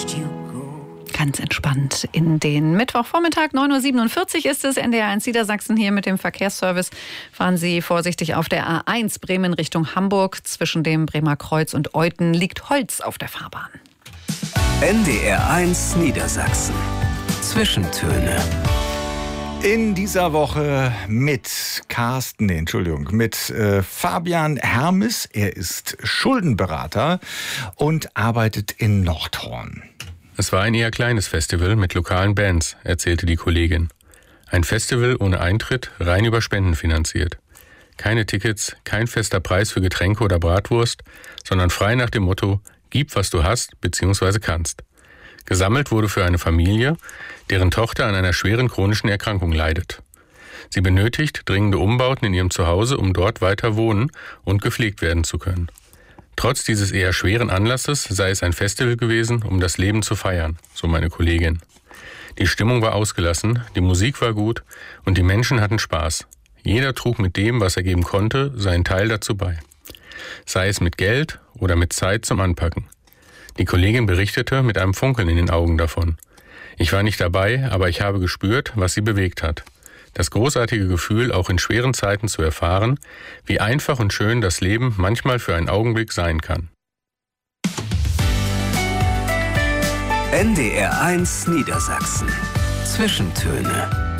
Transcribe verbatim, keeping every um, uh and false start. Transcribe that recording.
Ganz entspannt in den Mittwochvormittag, neun Uhr siebenundvierzig ist es, N D R eins Niedersachsen hier mit dem Verkehrsservice. Fahren Sie vorsichtig auf der A eins Bremen Richtung Hamburg. Zwischen dem Bremer Kreuz und Euthen liegt Holz auf der Fahrbahn. N D R eins Niedersachsen. Zwischentöne. In dieser Woche mit Carsten, nee, Entschuldigung, mit äh, Fabian Hermes. Er ist Schuldenberater und arbeitet in Nordhorn. Es war ein eher kleines Festival mit lokalen Bands, erzählte die Kollegin. Ein Festival ohne Eintritt, rein über Spenden finanziert. Keine Tickets, kein fester Preis für Getränke oder Bratwurst, sondern frei nach dem Motto, gib, was du hast bzw. kannst. Gesammelt wurde für eine Familie, deren Tochter an einer schweren chronischen Erkrankung leidet. Sie benötigt dringende Umbauten in ihrem Zuhause, um dort weiter wohnen und gepflegt werden zu können. Trotz dieses eher schweren Anlasses sei es ein Festival gewesen, um das Leben zu feiern, so meine Kollegin. Die Stimmung war ausgelassen, die Musik war gut und die Menschen hatten Spaß. Jeder trug mit dem, was er geben konnte, seinen Teil dazu bei. Sei es mit Geld oder mit Zeit zum Anpacken. Die Kollegin berichtete mit einem Funkeln in den Augen davon. Ich war nicht dabei, aber ich habe gespürt, was sie bewegt hat. Das großartige Gefühl, auch in schweren Zeiten zu erfahren, wie einfach und schön das Leben manchmal für einen Augenblick sein kann. N D R eins Niedersachsen. Zwischentöne.